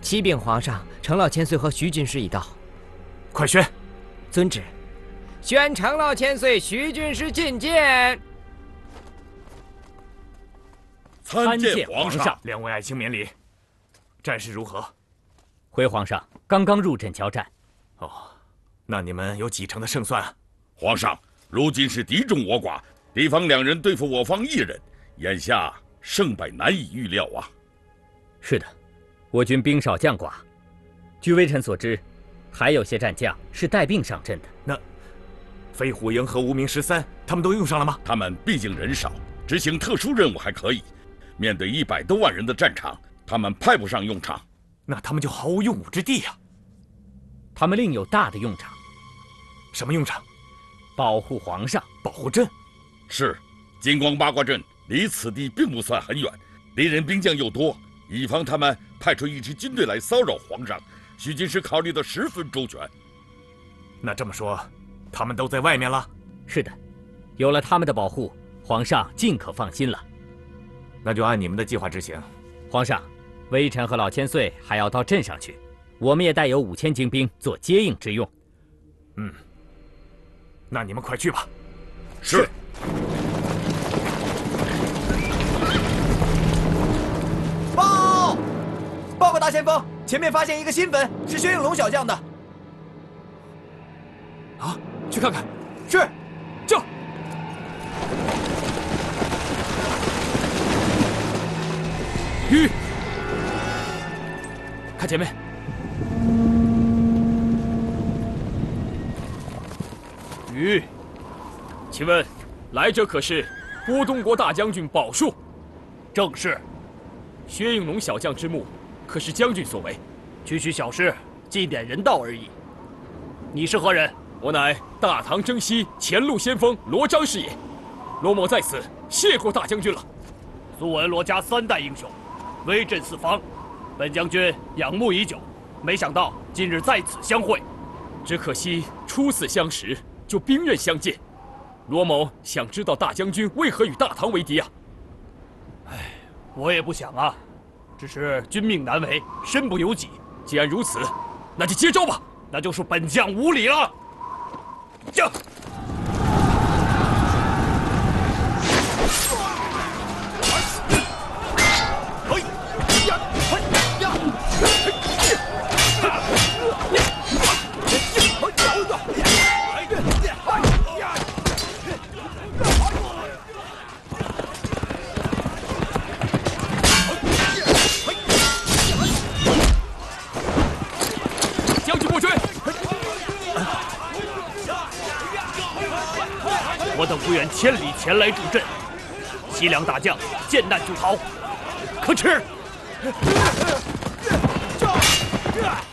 启禀皇上，程老千岁和徐军师已到。 快宣！ 遵旨。宣程老千岁、徐军师觐见。 参见皇上。 两位爱卿免礼。战事如何？ 回皇上，刚刚入阵交战。 哦，那你们有几成的胜算啊？ 皇上，如今是敌众我寡，敌方2人对付我方1人，眼下胜败难以预料啊。 是的，我军兵少将寡。据微臣所知，还有些战将是带病上阵的。 那飞虎营和无名13，他们都用上了吗？ 他们毕竟人少，执行特殊任务还可以。面对100多万人的战场，他们派不上用场。 那他们就毫无用武之地呀。 他们另有大的用场。 什么用场？ 保护皇上。 保护阵？ 是。金光八卦阵离此地并不算很远，敌人兵将又多，以防他们派出一支军队来骚扰皇上，徐军师考虑得十分周全。 那这么说，他们都在外面了？ 是的，有了他们的保护，皇上尽可放心了。 那就按你们的计划执行。 皇上，微臣和老千岁还要到镇上去，我们也带有5000精兵做接应之用。 那你们快去吧。 是。 报告大先锋，前面发现一个新坟，是薛应龙小将的。 啊，去看看。 是。 就。吁，看前面。 吁，请问来者可是郭东国大将军宝树？ 正是。 薛应龙小将之墓，可是将军所为？ 区区小事，祭奠人道而已。你是何人？ 我乃大唐征西前路先锋罗章是也。罗某在此谢过大将军了。 苏文罗家3代英雄，威震四方，本将军仰慕已久，没想到今日在此相会。 只可惜初次相识就兵刃相见，罗某想知道大将军为何与大唐为敌啊？ 我也不想啊，只是君命难违，身不由己。 既然如此，那就接招吧。 那就是本将无礼了。驾！我等不远千里前来助阵，西凉大将见难就逃，可耻！